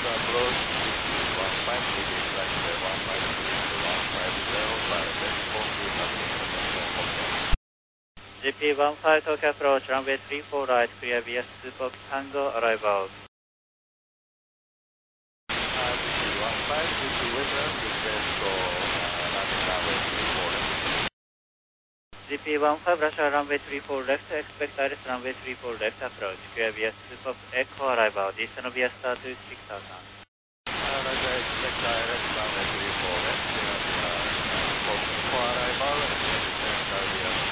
approach 15 degrees runway 150 GP15 Tokyo approach runway 34 right, clear via Super Tango arrival. GP15 GP weather request for landing runway 34 left. GP15 Russia runway 34 left, expect Iris runway 34 left approach, clear via Super Echo arrival, descend via star to 6000. Roger, expect Iris runway 34 left, clear via Echo arrival, descend via